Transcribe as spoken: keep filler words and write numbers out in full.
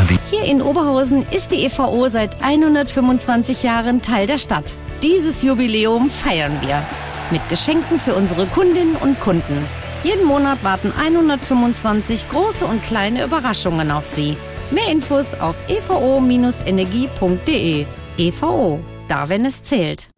Hier in Oberhausen ist die E V O seit hundertfünfundzwanzig Jahren Teil der Stadt. Dieses Jubiläum feiern wir mit Geschenken für unsere Kundinnen und Kunden. Jeden Monat warten hundertfünfundzwanzig große und kleine Überraschungen auf Sie. Mehr Infos auf e v o Bindestrich energie Punkt de. E V O, da wenn es zählt.